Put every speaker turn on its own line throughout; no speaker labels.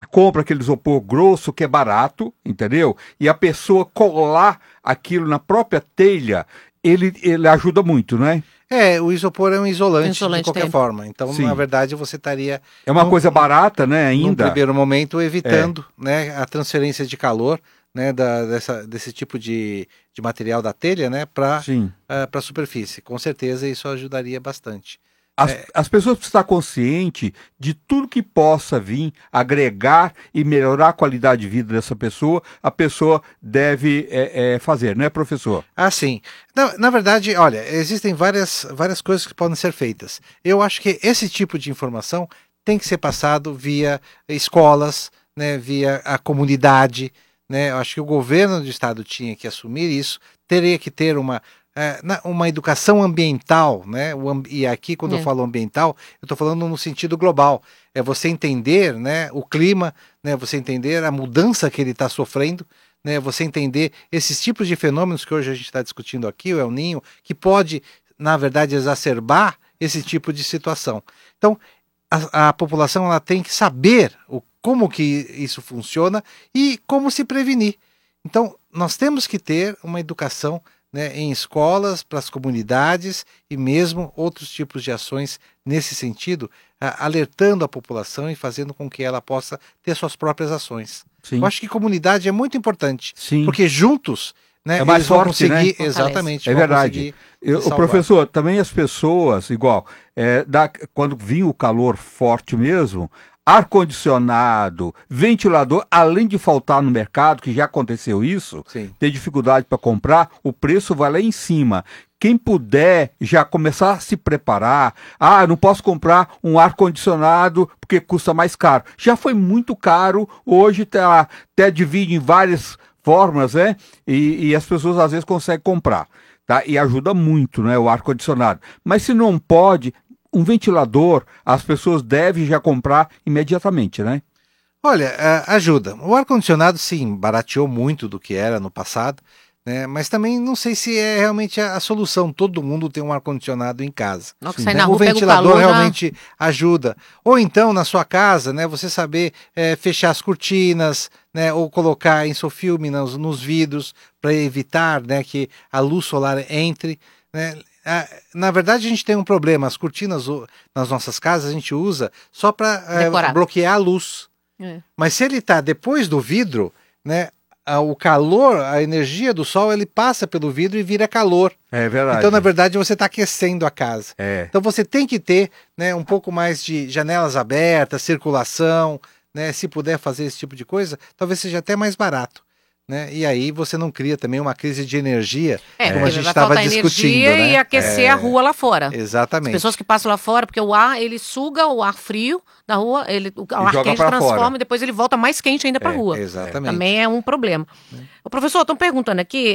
compra aquele isopor grosso que é barato, entendeu? E a pessoa colar aquilo na própria telha, ele ajuda muito, não é?
O isopor é um isolante de qualquer forma. Então,
Sim.
na verdade, você estaria...
É uma coisa barata, né, ainda.
No primeiro momento, evitando né, a transferência de calor, né, desse tipo de material da telha, né, para a superfície. Com certeza, isso ajudaria bastante.
As pessoas precisam estar conscientes de tudo que possa vir agregar e melhorar a qualidade de vida dessa pessoa, a pessoa deve fazer, não é, professor?
Ah, sim. Na verdade, olha, existem várias coisas que podem ser feitas. Eu acho que esse tipo de informação tem que ser passado via escolas, né, via a comunidade, né? Eu acho que o governo do estado tinha que assumir isso, teria que ter uma educação ambiental, né? E aqui, quando eu falo ambiental, eu estou falando no sentido global. É você entender, né, o clima, né, você entender a mudança que ele está sofrendo, né, você entender esses tipos de fenômenos que hoje a gente está discutindo aqui, o El Niño, que pode, na verdade, exacerbar esse tipo de situação. Então, a população ela tem que saber como que isso funciona e como se prevenir. Então, nós temos que ter uma educação, né, em escolas, para as comunidades e mesmo outros tipos de ações nesse sentido, alertando a população e fazendo com que ela possa ter suas próprias ações.
Sim.
Eu acho que comunidade é muito importante,
sim,
porque juntos, né,
é mais
eles vão
forte,
conseguir,
né?
Exatamente.
É verdade. O professor, também as pessoas, igual, quando vinha o calor forte mesmo, ar-condicionado, ventilador, além de faltar no mercado, que já aconteceu isso, ter dificuldade para comprar, o preço vai lá em cima. Quem puder já começar a se preparar, não posso comprar um ar-condicionado porque custa mais caro. Já foi muito caro, hoje até divide em várias formas, né? E as pessoas às vezes conseguem comprar, tá? E ajuda muito, né, o ar-condicionado. Mas se não pode, um ventilador, as pessoas devem já comprar imediatamente, né?
Olha, ajuda. O ar-condicionado, sim, barateou muito do que era no passado, né? Mas também não sei se é realmente a solução. Todo mundo tem um ar-condicionado em casa.
Não, que sai na rua,
o ventilador
pega o calor,
realmente ajuda. Ou então, na sua casa, né, você saber fechar as cortinas, né, ou colocar insofilme nos vidros para evitar, né, que a luz solar entre, né? Na verdade, a gente tem um problema. As cortinas nas nossas casas a gente usa só para bloquear a luz. Mas se ele está depois do vidro, né, o calor, a energia do sol, ele passa pelo vidro e vira calor.
É verdade.
Então, na verdade, você está aquecendo a casa. Então, você tem que ter, né, um pouco mais de janelas abertas, circulação, né, se puder fazer esse tipo de coisa, talvez seja até mais barato. Né? E aí você não cria também uma crise de energia, como a gente estava discutindo, né?
E aquecer a rua lá fora.
Exatamente.
As pessoas que passam lá fora, porque o ar, ele suga o ar frio da rua, o ar quente transforma fora. E depois ele volta mais quente ainda para a rua.
Exatamente.
Também é um problema. O professor, estão perguntando aqui,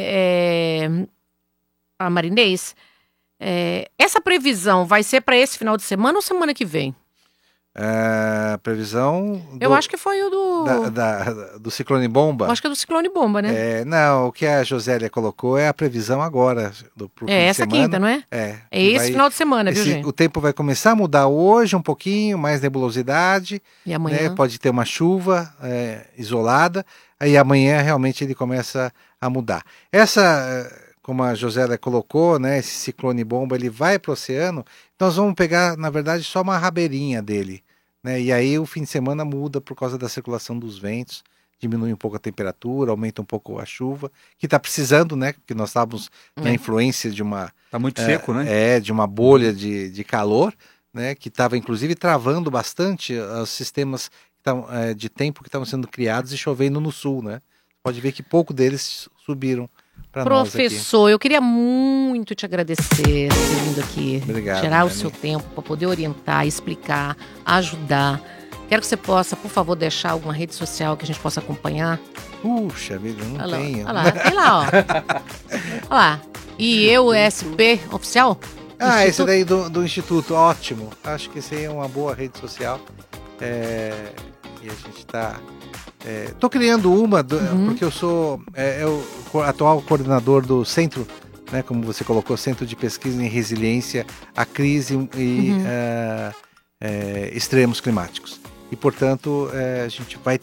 a Marinês, essa previsão vai ser para esse final de semana ou semana que vem?
Previsão...
Eu acho que foi o
do ciclone bomba.
Eu acho que é do ciclone bomba, né?
Não, o que a Josélia colocou é a previsão agora. Pro fim
essa
de semana.
Quinta, não é? É esse final de semana, viu, gente?
O tempo vai começar a mudar hoje um pouquinho, mais nebulosidade.
E amanhã?
Né, pode ter uma chuva isolada. Aí amanhã realmente ele começa a mudar. Como a Josélia colocou, né, esse ciclone bomba, ele vai para o oceano, nós vamos pegar, na verdade, só uma rabeirinha dele, né, e aí o fim de semana muda por causa da circulação dos ventos, diminui um pouco a temperatura, aumenta um pouco a chuva, que está precisando, né, porque nós estávamos na influência de uma...
Está muito seco, né?
De uma bolha de calor, né, que estava inclusive travando bastante os sistemas de tempo que estavam sendo criados e chovendo no sul, né? Pode ver que pouco deles subiram.
Professor, eu queria muito te agradecer por ter vindo aqui.
Obrigado,
tirar o seu tempo para poder orientar, explicar, ajudar. Quero que você possa, por favor, deixar alguma rede social que a gente possa acompanhar.
Puxa vida, não tenho.
Olha lá, tem lá, ó. Olha lá. IEUSP Oficial?
Esse daí do Instituto, ótimo. Acho que esse aí é uma boa rede social. E a gente está... Estou criando uma, porque eu sou o atual coordenador do centro, né, como você colocou, Centro de Pesquisa em Resiliência à Crise e Extremos Climáticos. E, portanto, a gente vai